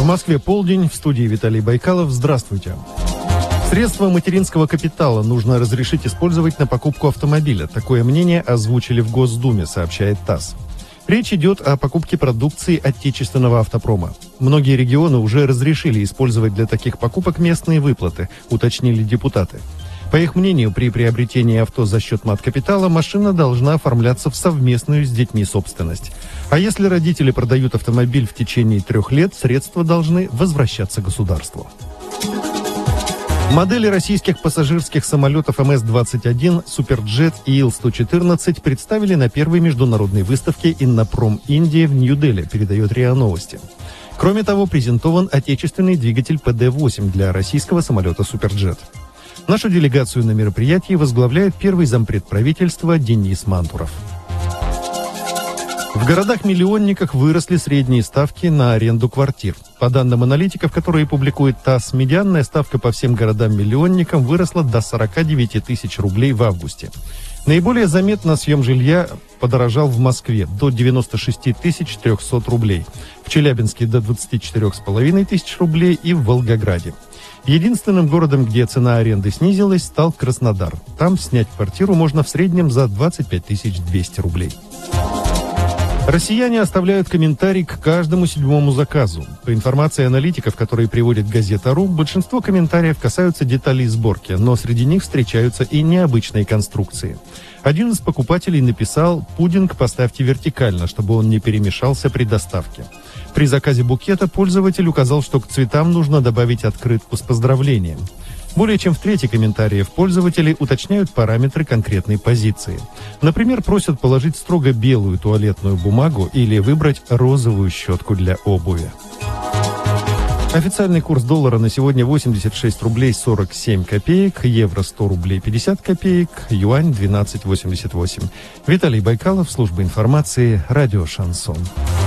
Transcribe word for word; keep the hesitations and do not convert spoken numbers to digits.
В Москве полдень, в студии Виталий Байкалов. Здравствуйте. Средства материнского капитала нужно разрешить использовать на покупку автомобиля. Такое мнение озвучили в Госдуме, сообщает ТАСС. Речь идет о покупке продукции отечественного автопрома. Многие регионы уже разрешили использовать для таких покупок местные выплаты, уточнили депутаты. По их мнению, при приобретении авто за счет маткапитала машина должна оформляться в совместную с детьми собственность. А если родители продают автомобиль в течение трех лет, средства должны возвращаться государству. Модели российских пассажирских самолетов эм эс двадцать один, Суперджет и Ил сто четырнадцать представили на первой международной выставке «Иннопром Индия» в Нью-Дели, передает РИА Новости. Кроме того, презентован отечественный двигатель пэ дэ восемь для российского самолета «Суперджет». Нашу делегацию на мероприятии возглавляет первый зампред правительства Денис Мантуров. В городах-миллионниках выросли средние ставки на аренду квартир. По данным аналитиков, которые публикует ТАСС, медианная ставка по всем городам-миллионникам выросла до сорок девять тысяч рублей в августе. Наиболее заметно съем жилья подорожал в Москве до девяноста шести тысяч трехсот рублей, в Челябинске до двадцати четырёх с половиной тысяч рублей и в Волгограде. Единственным городом, где цена аренды снизилась, стал Краснодар. Там снять квартиру можно в среднем за двадцать пять тысяч двести рублей. Россияне оставляют комментарий к каждому седьмому заказу. По информации аналитиков, которые приводит газета.ру, большинство комментариев касаются деталей сборки, но среди них встречаются и необычные конструкции. Один из покупателей написал: «Пудинг поставьте вертикально, чтобы он не перемешался при доставке». При заказе букета пользователь указал, что к цветам нужно добавить открытку с поздравлением. Более чем в трети комментариев пользователи уточняют параметры конкретной позиции. Например, просят положить строго белую туалетную бумагу или выбрать розовую щетку для обуви. Официальный курс доллара на сегодня восемьдесят шесть рублей сорок семь копеек, евро сто рублей пятьдесят копеек, юань двенадцать восемьдесят восемь. Виталий Байкалов, служба информации, радио «Шансон».